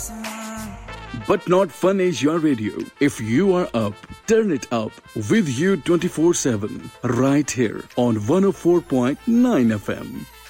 But not fun is your radio. If you are up, turn it up with you 24/7 right here on 104.9 FM.